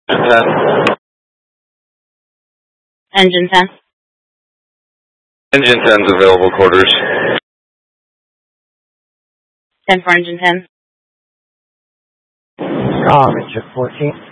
10. Engine 10. Engine 10's available quarters. 10 for engine 10. Engine 14.